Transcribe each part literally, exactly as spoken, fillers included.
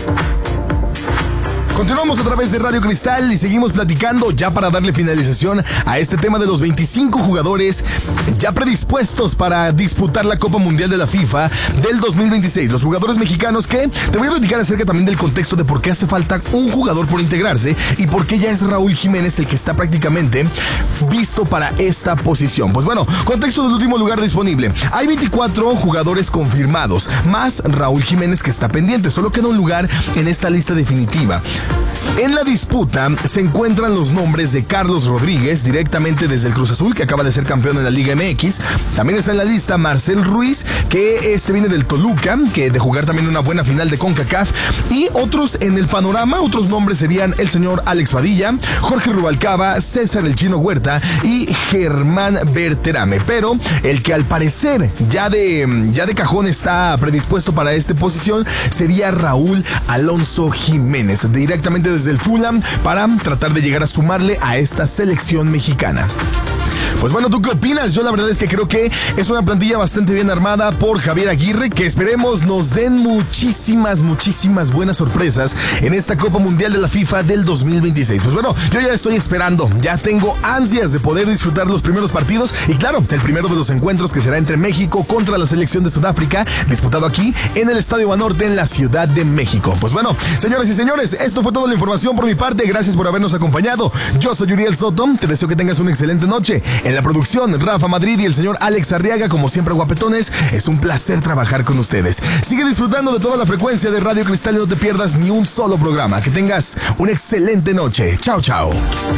Continuamos a través de Radio Cristal y seguimos platicando ya para darle finalización a este tema de los veinticinco jugadores ya predispuestos para disputar la Copa Mundial de la FIFA del dos mil veintiséis. Los jugadores mexicanos que te voy a platicar acerca también del contexto de por qué hace falta un jugador por integrarse y por qué ya es Raúl Jiménez el que está prácticamente visto para esta posición. Pues bueno, contexto del último lugar disponible. Hay veinticuatro jugadores confirmados, más Raúl Jiménez que está pendiente. Solo queda un lugar en esta lista definitiva. En la disputa se encuentran los nombres de Carlos Rodríguez, directamente desde el Cruz Azul, que acaba de ser campeón en la Liga M X. También está en la lista Marcel Ruiz, que este viene del Toluca, que de jugar también una buena final de CONCACAF. Y otros en el panorama, otros nombres serían el señor Alex Padilla, Jorge Rubalcaba, César el Chino Huerta y Germán Berterame. Pero el que al parecer ya de, ya de cajón está predispuesto para esta posición sería Raúl Alonso Jiménez, directamente desde el Fulham, para tratar de llegar a sumarle a esta selección mexicana. Pues bueno, ¿tú qué opinas? Yo la verdad es que creo que es una plantilla bastante bien armada por Javier Aguirre, que esperemos nos den muchísimas, muchísimas buenas sorpresas en esta Copa Mundial de la FIFA del dos mil veintiséis. Pues bueno, yo ya estoy esperando, ya tengo ansias de poder disfrutar los primeros partidos y claro, el primero de los encuentros que será entre México contra la selección de Sudáfrica, disputado aquí en el Estadio Banorte en la Ciudad de México. Pues bueno, señoras y señores, esto fue toda la información por mi parte. Gracias por habernos acompañado. Yo soy Uriel Soto, te deseo que tengas una excelente noche. En la producción, Rafa Madrid y el señor Alex Arriaga, como siempre guapetones, es un placer trabajar con ustedes. Sigue disfrutando de toda la frecuencia de Radio Cristal y no te pierdas ni un solo programa. Que tengas una excelente noche. Chao, chao.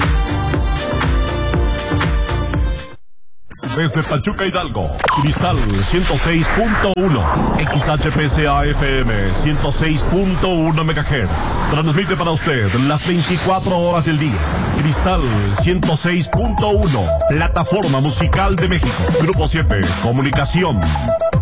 Desde Pachuca, Hidalgo, Cristal ciento seis punto uno, X H P C A F M ciento seis punto uno megahertz. Transmite para usted las veinticuatro horas del día. Cristal ciento seis punto uno, plataforma musical de México. Grupo siete, comunicación.